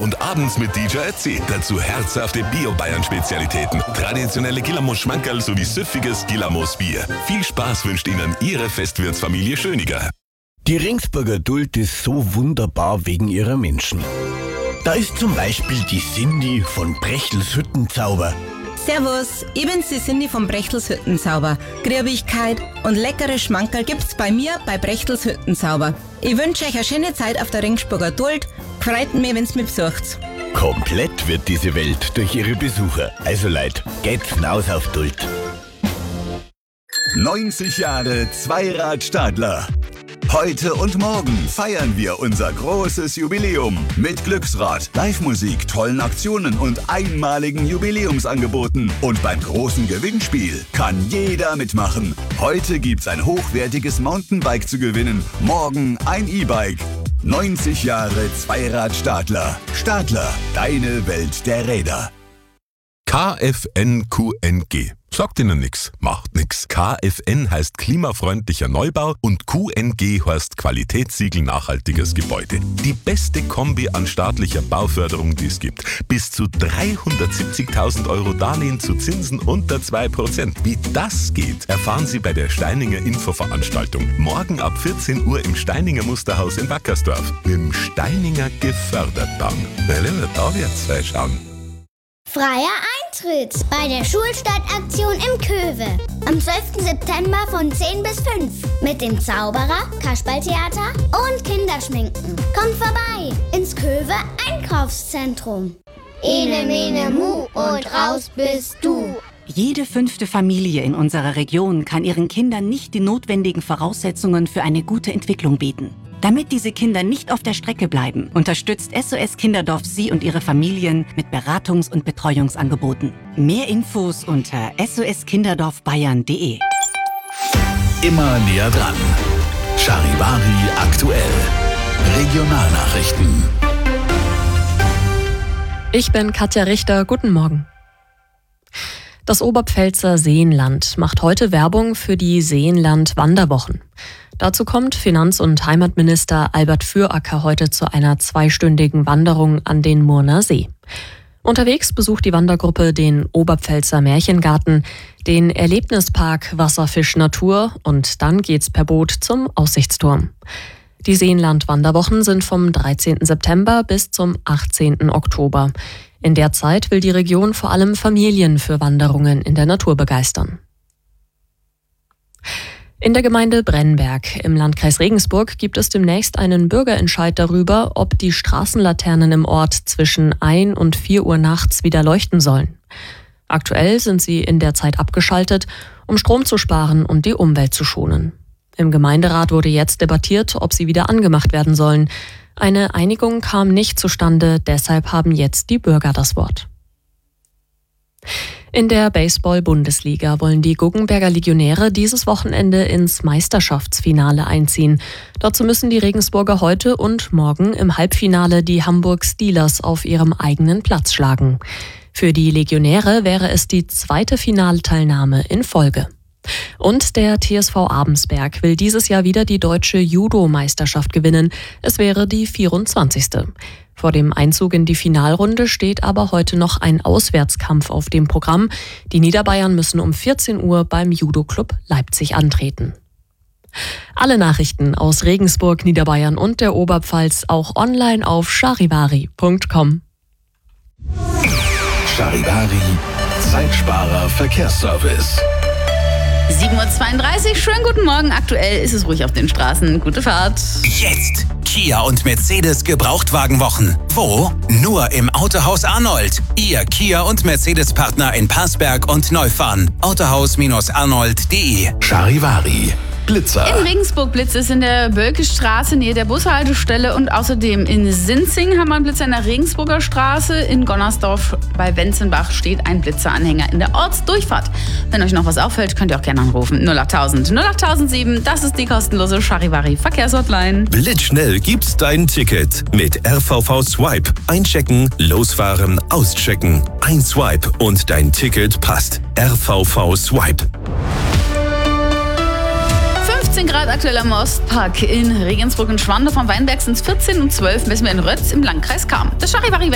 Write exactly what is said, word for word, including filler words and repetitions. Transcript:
und abends mit D J Ötzi. Dazu herzhafte Bio-Bayern-Spezialitäten, traditionelle Gillermoos-Schmankerl sowie süffiges Gillermoos-Bier. Viel Spaß wünscht Ihnen Ihre Festwirtsfamilie Schöniger. Die Ringsburger Duld ist so wunderbar wegen ihrer Menschen. Da ist zum Beispiel die Cindy von Brechtels Hüttenzauber. Servus, ich bin's, die Cindy von Brechtels Hüttenzauber. Griebigkeit und leckere Schmankerl gibt's bei mir bei Brechtels Hüttenzauber. Ich wünsche euch eine schöne Zeit auf der Ringsburger Duld. Freut mich, wenn's mich besucht. Komplett wird diese Welt durch ihre Besucher. Also Leute, geht's hinaus auf Duld. neunzig Jahre Zweirad Stadler. Heute und morgen feiern wir unser großes Jubiläum mit Glücksrad, Live-Musik, tollen Aktionen und einmaligen Jubiläumsangeboten. Und beim großen Gewinnspiel kann jeder mitmachen. Heute gibt's ein hochwertiges Mountainbike zu gewinnen, morgen ein E-Bike. neunzig Jahre Zweirad Stadler. Stadler, deine Welt der Räder. K F N Q N G. Sagt Ihnen nix, macht nix. K F N heißt klimafreundlicher Neubau und Q N G heißt Qualitätssiegel nachhaltiges Gebäude. Die beste Kombi an staatlicher Bauförderung, die es gibt. Bis zu dreihundertsiebzigtausend Euro Darlehen zu Zinsen unter zwei Prozent. Wie das geht, erfahren Sie bei der Steininger Infoveranstaltung. Morgen ab vierzehn Uhr im Steininger Musterhaus in Wackersdorf. Mit dem Steininger gefördert dann. Na, da wird's schauen. Freier Eintritt bei der Schulstadtaktion im Köwe. Am zwölften September von zehn bis fünf. Mit dem Zauberer, Kasperltheater und Kinderschminken. Kommt vorbei ins Köwe Einkaufszentrum. Ene, mene, mu und raus bist du. Jede fünfte Familie in unserer Region kann ihren Kindern nicht die notwendigen Voraussetzungen für eine gute Entwicklung bieten. Damit diese Kinder nicht auf der Strecke bleiben, unterstützt S O S Kinderdorf Sie und Ihre Familien mit Beratungs- und Betreuungsangeboten. Mehr Infos unter s o s kinderdorf bayern punkt de. Immer näher dran. Charivari aktuell. Regionalnachrichten. Ich bin Katja Richter. Guten Morgen. Das Oberpfälzer Seenland macht heute Werbung für die Seenland-Wanderwochen. Dazu kommt Finanz- und Heimatminister Albert Füracker heute zu einer zweistündigen Wanderung an den Murner See. Unterwegs besucht die Wandergruppe den Oberpfälzer Märchengarten, den Erlebnispark Wasserfisch Natur und dann geht's per Boot zum Aussichtsturm. Die Seenland-Wanderwochen sind vom dreizehnten September bis zum achtzehnten Oktober. In der Zeit will die Region vor allem Familien für Wanderungen in der Natur begeistern. In der Gemeinde Brennberg im Landkreis Regensburg gibt es demnächst einen Bürgerentscheid darüber, ob die Straßenlaternen im Ort zwischen ein und vier Uhr nachts wieder leuchten sollen. Aktuell sind sie in der Zeit abgeschaltet, um Strom zu sparen und die Umwelt zu schonen. Im Gemeinderat wurde jetzt debattiert, ob sie wieder angemacht werden sollen. Eine Einigung kam nicht zustande, deshalb haben jetzt die Bürger das Wort. In der Baseball-Bundesliga wollen die Guggenberger Legionäre dieses Wochenende ins Meisterschaftsfinale einziehen. Dazu müssen die Regensburger heute und morgen im Halbfinale die Hamburg Steelers auf ihrem eigenen Platz schlagen. Für die Legionäre wäre es die zweite Finalteilnahme in Folge. Und der T S V Abensberg will dieses Jahr wieder die deutsche Judo-Meisterschaft gewinnen. Es wäre die vierundzwanzigste. Vor dem Einzug in die Finalrunde steht aber heute noch ein Auswärtskampf auf dem Programm. Die Niederbayern müssen um vierzehn Uhr beim Judo-Club Leipzig antreten. Alle Nachrichten aus Regensburg, Niederbayern und der Oberpfalz auch online auf charivari punkt com. Charivari, Zeitsparer Verkehrsservice. sieben Uhr zweiunddreißig, schönen guten Morgen. Aktuell ist es ruhig auf den Straßen. Gute Fahrt. Jetzt Kia und Mercedes Gebrauchtwagenwochen. Wo? Nur im Autohaus Arnold. Ihr Kia und Mercedes-Partner in Passberg und Neufahren. autohaus arnold punkt de. Charivari. Blitzer. In Regensburg Blitz ist in der Bölkestraße nähe der Bushaltestelle und außerdem in Sinzing haben wir einen Blitzer in der Regensburger Straße. In Gonnersdorf bei Wenzenbach steht ein Blitzeranhänger in der Ortsdurchfahrt. Wenn euch noch was auffällt, könnt ihr auch gerne anrufen. null achttausend null achttausendsieben, das ist die kostenlose Charivari Verkehrshotline. Blitzschnell gibt's dein Ticket mit R V V Swipe. Einchecken, losfahren, auschecken. Ein Swipe und dein Ticket passt. R V V Swipe. fünfzehn Grad aktuell am Ostpark in Regensburg und Schwande. Vom Weinberg sind es vierzehn und zwölf messen wir in Rötz im Landkreis Cham. Das Charivari